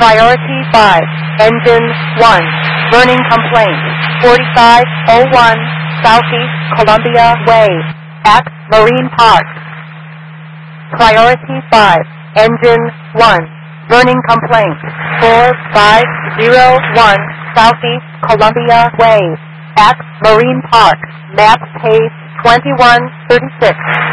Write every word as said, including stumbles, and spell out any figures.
Priority five, Engine one, burning complaint, forty-five oh one Southeast Columbia Way, at Marine Park. Priority five, Engine one, burning complaint, four five oh one Southeast Columbia Way, at Marine Park, map page twenty-one thirty-six.